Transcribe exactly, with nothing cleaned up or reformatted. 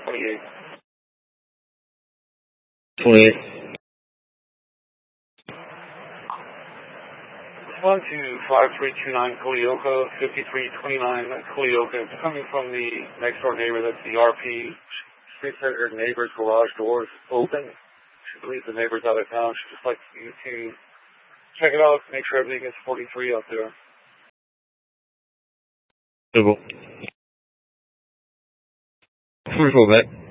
twenty-eight. twenty-eight. One to five three two nine Colioca, fifty-three twenty-nine Colioca. It's coming from the next door neighbor. That's the R P. She said her neighbor's garage doors open. She believes the neighbor's out of town. She'd just like you to check it out, make sure everything is forty-three out there. Double. Three, four, back.